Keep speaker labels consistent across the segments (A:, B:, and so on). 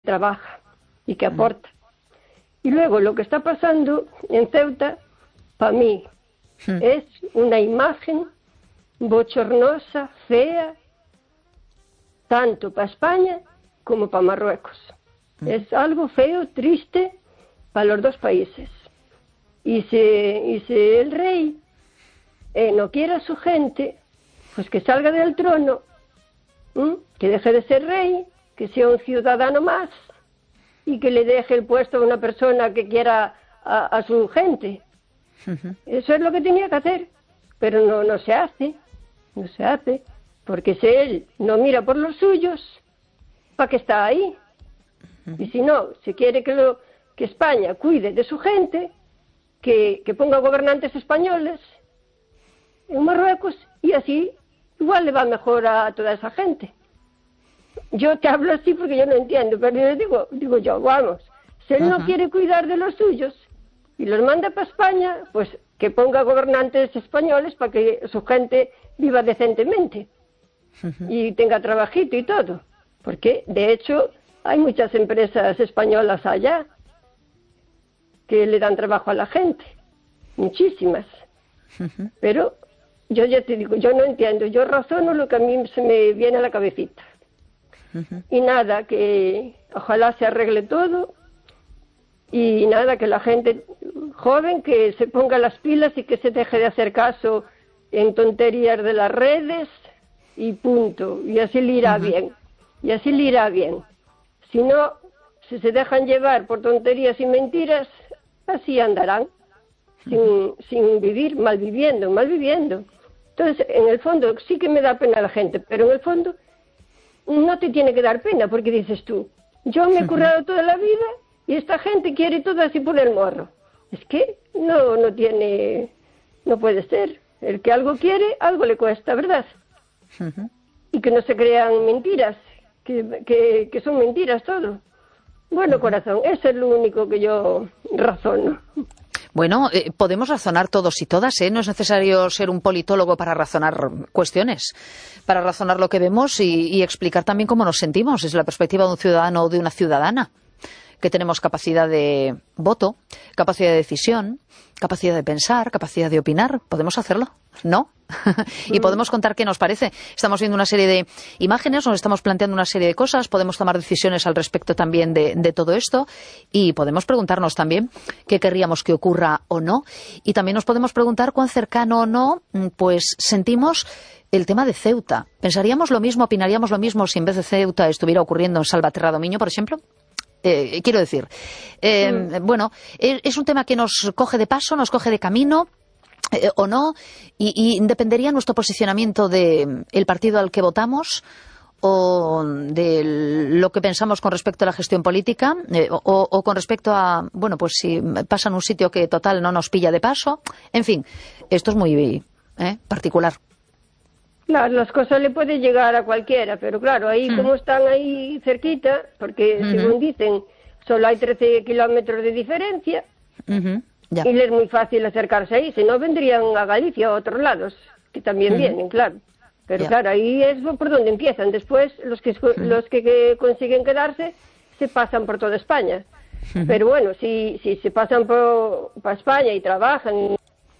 A: trabaja y que aporta. Y luego lo que está pasando en Ceuta, para mí, es una imagen bochornosa, fea, tanto para España como para Marruecos. Es algo feo, triste para los dos países. Y si el rey no quiere a su gente, pues que salga del trono, que deje de ser rey, que sea un ciudadano más y que le deje el puesto a una persona que quiera a su gente. Eso es lo que tenía que hacer, pero no se hace, porque si él no mira por los suyos, ¿para qué está ahí? Y si no, si quiere que España cuide de su gente, que ponga gobernantes españoles en Marruecos y así igual le va mejor a toda esa gente. Yo te hablo así porque yo no entiendo, pero yo digo yo, vamos, si él no quiere cuidar de los suyos y los manda para España, pues que ponga gobernantes españoles para que su gente viva decentemente y tenga trabajito y todo, porque de hecho hay muchas empresas españolas allá que le dan trabajo a la gente, muchísimas, pero yo ya te digo, yo no entiendo, yo razono lo que a mí se me viene a la cabecita. Y nada, que ojalá se arregle todo y nada, que la gente joven que se ponga las pilas y que se deje de hacer caso en tonterías de las redes y punto, y así le irá bien, Si no, si se dejan llevar por tonterías y mentiras, así andarán, sin vivir, malviviendo. Entonces, en el fondo, sí que me da pena la gente, pero en el fondo no te tiene que dar pena, porque dices tú, yo me he currado toda la vida y esta gente quiere todo así por el morro. Es que no puede ser. El que algo quiere, algo le cuesta, ¿verdad? Y que no se crean mentiras, que son mentiras todo. Bueno, corazón, eso es lo único que yo razono.
B: Bueno, podemos razonar todos y todas, ¿eh? No es necesario ser un politólogo para razonar cuestiones, para razonar lo que vemos y explicar también cómo nos sentimos desde la perspectiva de un ciudadano o de una ciudadana, que tenemos capacidad de voto, capacidad de decisión, capacidad de pensar, capacidad de opinar. ¿Podemos hacerlo? ¿No? Y podemos contar qué nos parece. Estamos viendo una serie de imágenes, nos estamos planteando una serie de cosas, podemos tomar decisiones al respecto también de todo esto y podemos preguntarnos también qué querríamos que ocurra o no. Y también nos podemos preguntar cuán cercano o no pues sentimos el tema de Ceuta. ¿Pensaríamos lo mismo, opinaríamos lo mismo si en vez de Ceuta estuviera ocurriendo en Salvaterra-Domiño, por ejemplo? Quiero decir, bueno, es un tema que nos coge de paso, nos coge de camino, o no, y dependería nuestro posicionamiento del partido al que votamos o de lo que pensamos con respecto a la gestión política o con respecto a, bueno, pues si pasa en un sitio que total no nos pilla de paso. En fin, esto es muy particular.
A: Claro, las cosas le pueden llegar a cualquiera, pero claro, ahí como están ahí cerquita, porque según dicen, solo hay 13 kilómetros de diferencia,
B: Ya.
A: y les es muy fácil acercarse ahí, si no vendrían a Galicia o a otros lados, que también vienen, claro. Pero claro, ahí es por donde empiezan, después los que consiguen quedarse se pasan por toda España. Pero bueno, si se pasan para España y trabajan,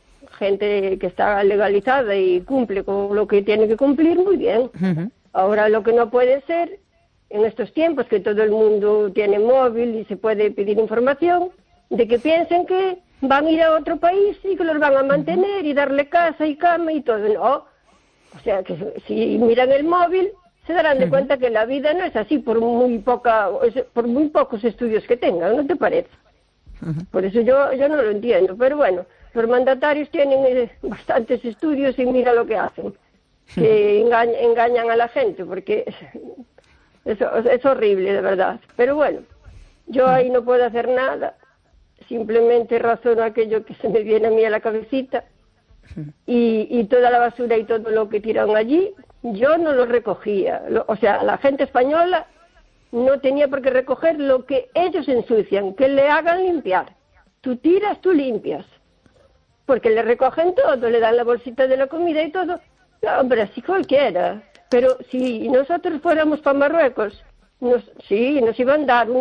A: gente que está legalizada y cumple con lo que tiene que cumplir, muy bien. Ahora lo que no puede ser, en estos tiempos que todo el mundo tiene móvil y se puede pedir información, de que piensen que van a ir a otro país y que los van a mantener y darle casa y cama y todo. No, o sea, que si miran el móvil se darán de cuenta que la vida no es así por muy pocos estudios que tengan, ¿no te parece? Por eso yo no lo entiendo, pero bueno, los mandatarios tienen bastantes estudios y mira lo que hacen, que engañan a la gente, porque es horrible, de verdad. Pero bueno, yo ahí no puedo hacer nada, simplemente razono aquello que se me viene a mí a la cabecita, y toda la basura y todo lo que tiraron allí, yo no lo recogía. O sea, la gente española no tenía por qué recoger lo que ellos ensucian, que le hagan limpiar. Tú tiras, tú limpias. Porque le recogen todo, le dan la bolsita de la comida y todo. No, hombre, así cualquiera. Pero si nosotros fuéramos para Marruecos nos iban a dar